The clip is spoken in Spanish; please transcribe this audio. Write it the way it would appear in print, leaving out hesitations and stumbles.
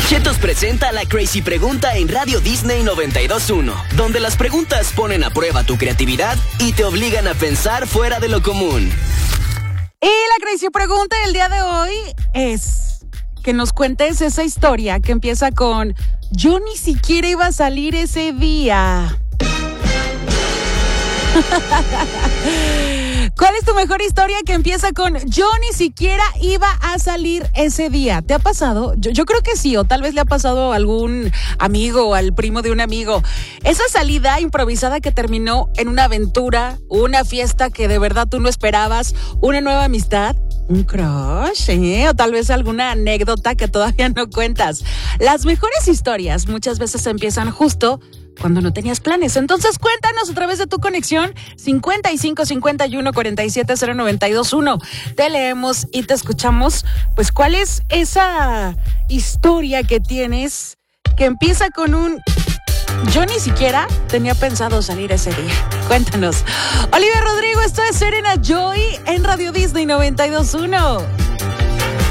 Chetos presenta la Crazy Pregunta en Radio Disney 92.1, donde las preguntas ponen a prueba tu creatividad y te obligan a pensar fuera de lo común. Y la Crazy Pregunta del día de hoy es que nos cuentes esa historia que empieza con: yo ni siquiera iba a salir ese día. ¿Cuál es tu mejor historia que empieza con yo ni siquiera iba a salir ese día? ¿Te ha pasado? Yo creo que sí, o tal vez le ha pasado a algún amigo o al primo de un amigo. Esa salida improvisada que terminó en una aventura, una fiesta que de verdad tú no esperabas, una nueva amistad, un crush, o tal vez alguna anécdota que todavía no cuentas. Las mejores historias muchas veces empiezan justo cuando no tenías planes. Entonces cuéntanos a través de tu conexión 55 51 47 0921. Te leemos y te escuchamos. Pues, ¿cuál es esa historia que tienes que empieza con un yo ni siquiera tenía pensado salir ese día? Cuéntanos. Olivia Rodrigo, esto es Serena Joy en Radio Disney 92.1.